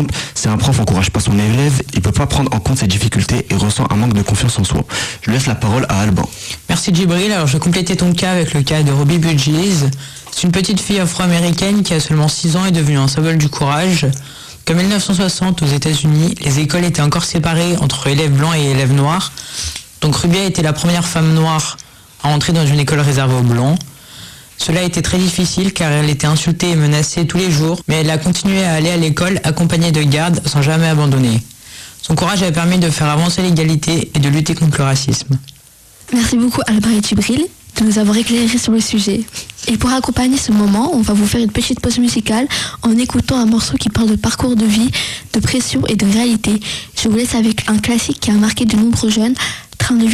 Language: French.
exemple, si un prof encourage pas son élève, il peut pas prendre en compte ses difficultés et ressent un manque de confiance en soi. Je laisse la parole à Alban. Merci Djibril. Alors je vais compléter ton cas avec le cas de Robbie Budgies. C'est une petite fille afro-américaine qui a seulement 6 ans et est devenue un symbole du courage. Comme 1960 aux États-Unis, les écoles étaient encore séparées entre élèves blancs et élèves noirs. Donc Ruby a été la première femme noire à entrer dans une école réservée aux blancs. Cela a été très difficile car elle était insultée et menacée tous les jours, mais elle a continué à aller à l'école accompagnée de gardes sans jamais abandonner. Son courage a permis de faire avancer l'égalité et de lutter contre le racisme. Merci beaucoup Alban et Djibril de nous avoir éclairé sur le sujet. Et pour accompagner ce moment, on va vous faire une petite pause musicale en écoutant un morceau qui parle de parcours de vie, de pression et de réalité. Je vous laisse avec un classique qui a marqué de nombreux jeunes, Train de vie